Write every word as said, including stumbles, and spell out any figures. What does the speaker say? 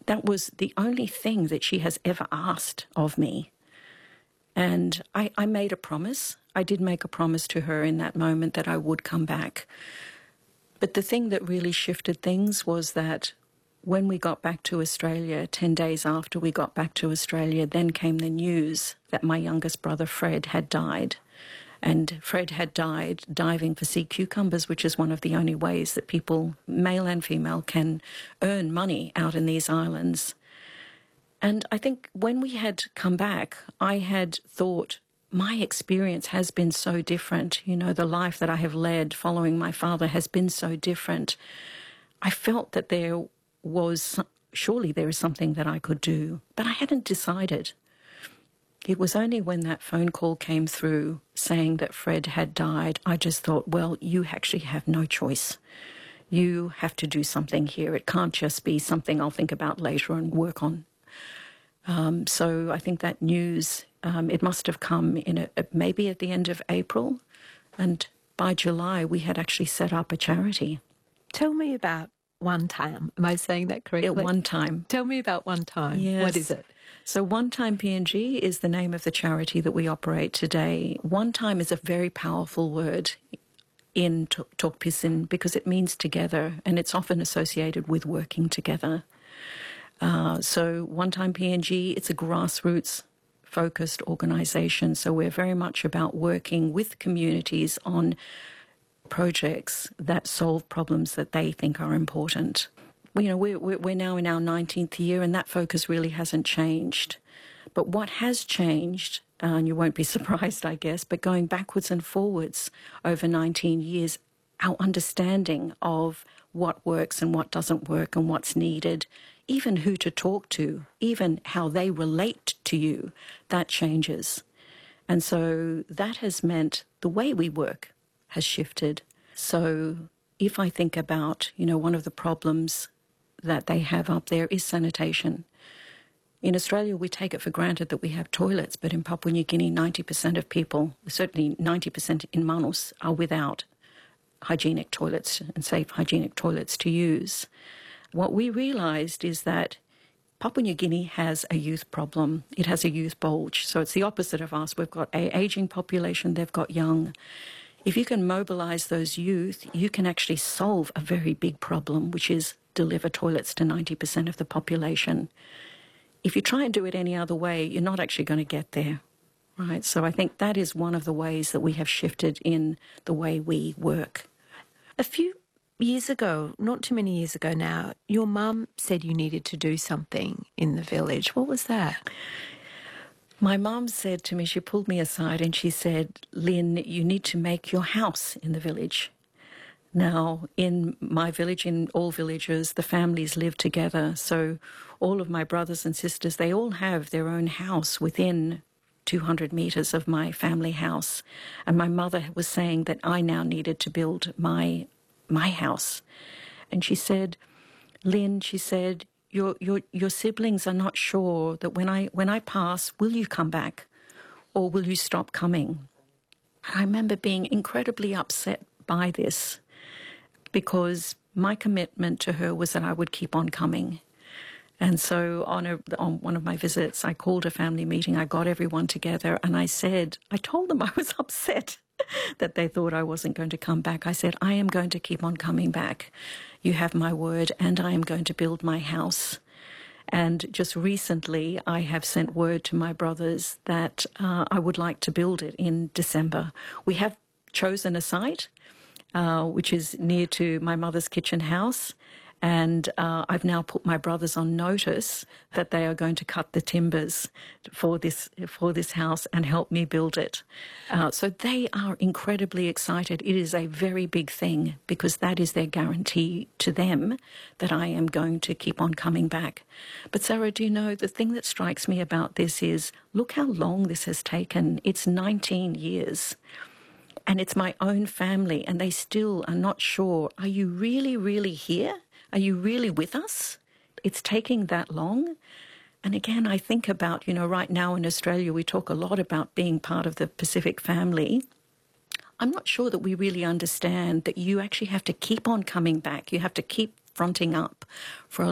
That was the only thing that she has ever asked of me. And I, I made a promise. I did make a promise to her in that moment that I would come back. But the thing that really shifted things was that when we got back to Australia, ten days after we got back to Australia, then came the news that my youngest brother, Fred, had died. And Fred had died diving for sea cucumbers, which is one of the only ways that people, male and female, can earn money out in these islands. And I think when we had come back, I had thought, my experience has been so different. You know, the life that I have led following my father has been so different. I felt that there was, surely there is something that I could do, but I hadn't decided. It was only when that phone call came through saying that Fred had died, I just thought, well, you actually have no choice. You have to do something here. It can't just be something I'll think about later and work on. Um, so I think that news, um, it must have come in a, maybe at the end of April, and by July we had actually set up a charity. Tell me about One Time. Am I saying that correctly? At One Time. Tell me about One Time. Yes. What is it? So One Time P N G is the name of the charity that we operate today. One Time is a very powerful word in Tok Pisin because it means together, and it's often associated with working together. Uh, so One Time P N G, it's a grassroots-focused organisation, so we're very much about working with communities on projects that solve problems that they think are important. You know, we're, we're now in our nineteenth year, and that focus really hasn't changed. But what has changed, uh, and you won't be surprised, I guess, but going backwards and forwards over nineteen years, our understanding of what works and what doesn't work and what's needed, even who to talk to, even how they relate to you, that changes. And so that has meant the way we work has shifted. So if I think about, you know, one of the problems that they have up there is sanitation. In Australia, we take it for granted that we have toilets, but in Papua New Guinea, ninety percent of people, certainly ninety percent in Manus, are without hygienic toilets and safe hygienic toilets to use. What we realised is that Papua New Guinea has a youth problem. It has a youth bulge. So it's the opposite of us. We've got an ageing population, they've got young. If you can mobilise those youth, you can actually solve a very big problem, which is deliver toilets to ninety percent of the population. If you try and do it any other way, you're not actually going to get there, right? So I think that is one of the ways that we have shifted in the way we work. A few years ago, not too many years ago now, your mum said you needed to do something in the village. What was that? My mum said to me, she pulled me aside and she said, Lynn, you need to make your house in the village. Now, in my village, in all villages, the families live together. So all of my brothers and sisters, they all have their own house within two hundred metres of my family house. And my mother was saying that I now needed to build my my house. And she said, Lynn, she said, your your your siblings are not sure that when I when I pass, will you come back or will you stop coming? I remember being incredibly upset by this, because my commitment to her was that I would keep on coming. And so on, a, on one of my visits, I called a family meeting, I got everyone together, and I said, I told them I was upset that they thought I wasn't going to come back. I said, I am going to keep on coming back. You have my word, and I am going to build my house. And just recently, I have sent word to my brothers that uh, I would like to build it in December. We have chosen a site, Uh, which is near to my mother's kitchen house. And uh, I've now put my brothers on notice that they are going to cut the timbers for this for this house and help me build it. Uh, so they are incredibly excited. It is a very big thing because that is their guarantee to them that I am going to keep on coming back. But Sarah, do you know, the thing that strikes me about this is, look how long this has taken. It's nineteen years. And it's my own family, and they still are not sure, are you really, really here? Are you really with us? It's taking that long. And again, I think about, you know, right now in Australia, we talk a lot about being part of the Pacific family. I'm not sure that we really understand that you actually have to keep on coming back. You have to keep fronting up for a